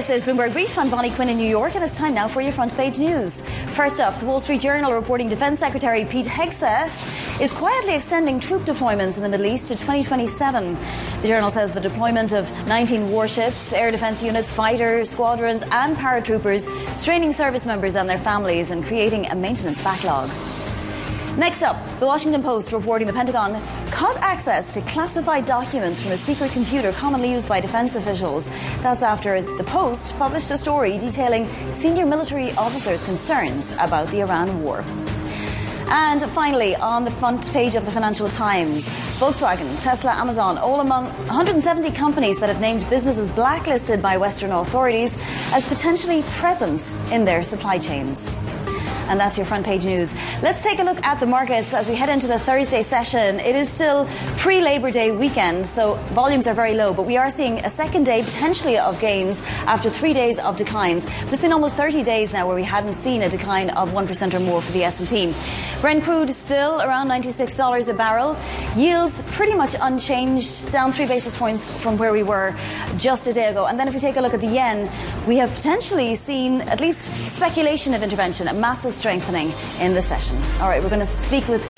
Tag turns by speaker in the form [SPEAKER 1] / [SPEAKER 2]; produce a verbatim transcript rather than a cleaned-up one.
[SPEAKER 1] This is Bloomberg Brief. I'm Bonnie Quinn in New York, and it's time now for your front page news. First up, the Wall Street Journal reporting Defence Secretary Pete Hegseth is quietly extending troop deployments in the Middle East to twenty twenty-seven. The Journal says the deployment of nineteen warships, air defence units, fighter squadrons and paratroopers, straining service members and their families and creating a maintenance backlog. Next up, the Washington Post reporting the Pentagon cut access to classified documents from a secret computer commonly used by defence officials. That's after the Post published a story detailing senior military officers' concerns about the Iran war. And finally, on the front page of the Financial Times, Volkswagen, Tesla, Amazon, all among one hundred seventy companies that have named businesses blacklisted by Western authorities as potentially present in their supply chains. And that's your front page news. Let's take a look at the markets as we head into the Thursday session. It is still pre-Labor Day weekend, so volumes are very low, but we are seeing a second day potentially of gains after three days of declines. But it's been almost thirty days now where we hadn't seen a decline of one percent or more for the S and P. Brent crude still around ninety-six dollars a barrel. Yields pretty much unchanged, down three basis points from where we were just a day ago. And then if we take a look at the yen, we have potentially seen at least speculation of intervention, a massive strengthening in the session. All right, we're going to speak with